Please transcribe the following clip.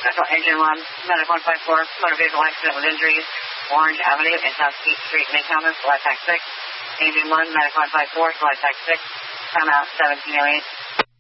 Special Engine 1, Medic 154, motor vehicle accident with injuries, Orange Avenue and South Peach Street, Midtown, Flight Tax 6. Engine 1, Medic 154, Flight Tax 6. Time out 1708.